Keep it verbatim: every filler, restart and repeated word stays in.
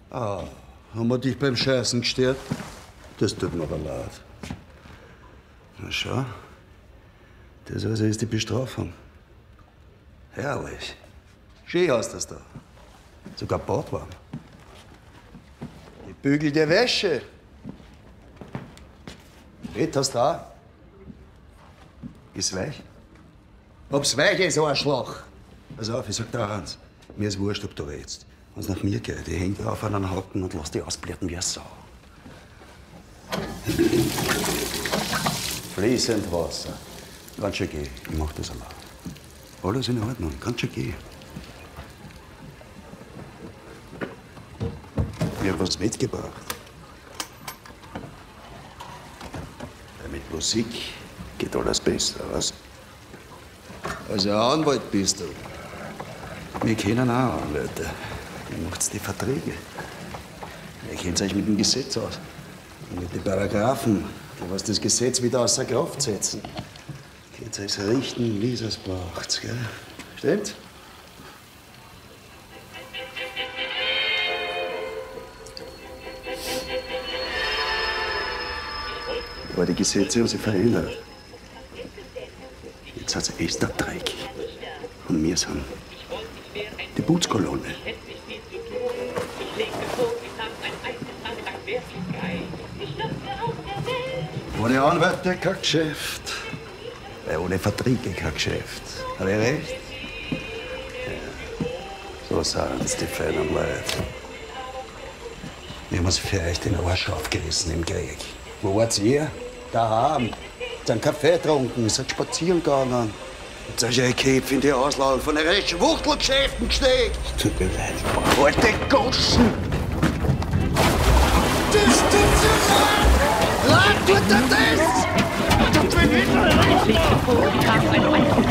Ah, haben wir dich beim Scheißen gestört? Das tut mir aber leid. Na schau, das also ist die Bestrafung. Herrlich. Schön hast du das da. Sogar Bordwarm. Die bügelte Wäsche. Bett hast du auch? Ist weich? Ob's weich ist, Arschloch. Pass auf, ich sag dir eins. Mir ist wurscht, ob du redst. Wenn's nach mir geht, ich häng drauf an einen Haken und lass dich ausbluten wie eine Sau. Fließend Wasser. Kannst schon gehen, ich mach das allein. Alles in Ordnung, kannst schon gehen. Ich hab was mitgebracht. Mit Musik geht alles besser, was? Also ein Anwalt bist du. Wir kennen auch Anwälte. Wie macht's die Verträge? Ihr kennt euch mit dem Gesetz aus. Und mit den Paragraphen, die was das Gesetz wieder außer Kraft setzen. Könnt euch richten, wie es braucht, gell? Stimmt? Aber die Gesetze haben sich verändert. Jetzt hat es Esther Dreck. Und wir sind die Putzkolonne. Ohne Anwälte kein Geschäft. Weil ohne Verträge kein Geschäft. Habe ich recht? Ja. So sind's, die feinen Leute. Wir haben uns für euch den Arsch aufgerissen im Krieg. Wo wart ihr? Daheim. Dann Kaffee getrunken, seid spazieren gegangen. Jetzt hast du eure Köpfe in die Auslagen von euren Schwuchtelgeschäften gesteckt. Tut mir leid. Alte Goschen! Das tut so leid! Leid tut dir das! Du Behinderte!